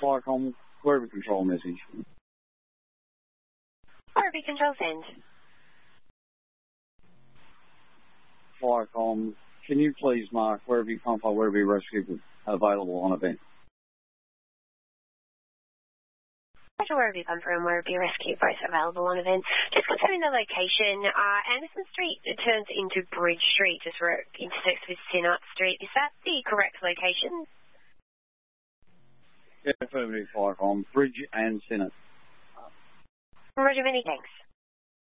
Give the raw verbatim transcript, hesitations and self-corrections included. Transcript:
Firecom, Werribee Control message. Werribee Control send. Firecom, can you please mark Werribee Pump or Werribee Rescue available on event? Werribee Pumper and Werribee Rescue both available on event. Just confirming the location. Uh, Anderson Street turns into Bridge Street, just where it intersects with Sinnott Street. Is that the correct location? Yeah, affirmative, Firecom. Bridge and Sinnott. Roger, many thanks.